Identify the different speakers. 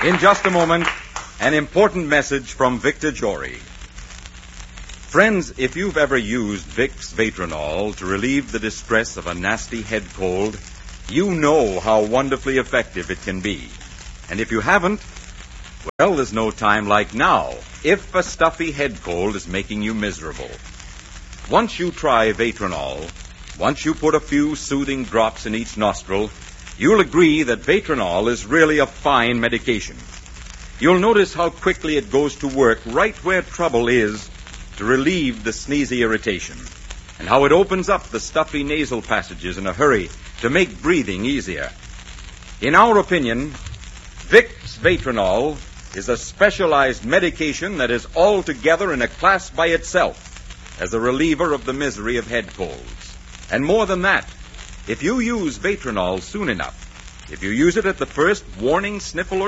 Speaker 1: In just a moment, an important message from Victor Jory. Friends, if you've ever used Vicks Vatronol to relieve the distress of a nasty head cold, you know how wonderfully effective it can be. And if you haven't, well, there's no time like now if a stuffy head cold is making you miserable. Once you try Vatronol, once you put a few soothing drops in each nostril, you'll agree that Vatronol is really a fine medication. You'll notice how quickly it goes to work right where trouble is to relieve the sneezy irritation, and how it opens up the stuffy nasal passages in a hurry to make breathing easier. In our opinion, Vicks Vatronol is a specialized medication that is altogether in a class by itself as a reliever of the misery of head colds. And more than that, if you use Vatronol soon enough, if you use it at the first warning sniffle or